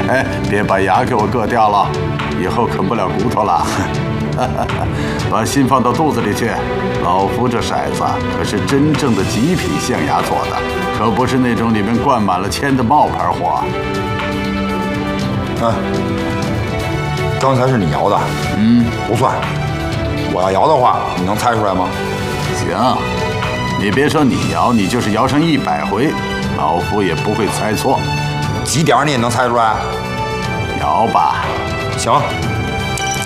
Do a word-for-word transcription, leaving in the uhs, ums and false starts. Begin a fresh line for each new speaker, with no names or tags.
哎，别把牙给我硌掉了，以后啃不了骨头了。把心放到肚子里去，老夫这骰子可是真正的极品象牙做的，可不是那种里面灌满了铅的冒牌货。
嗯，刚才是你摇的，
嗯，
不算。我要摇的话，你能猜出来吗？
行，你别说你摇，你就是摇上一百回，老夫也不会猜错。
几点你也能猜出来？
摇吧。
行，